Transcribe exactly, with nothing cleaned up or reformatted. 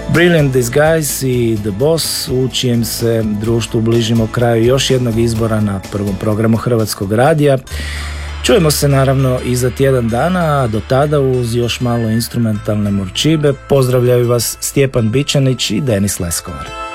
Brilliant Disguise i The Boss, u čijem se društvu bližimo kraju još jednog izbora na prvom programu Hrvatskog radija. Čujemo se naravno i za tjedan dana, a do tada uz još malo instrumentalne murčibe pozdravljaju vas Stjepan Bičanić i Denis Leskovar.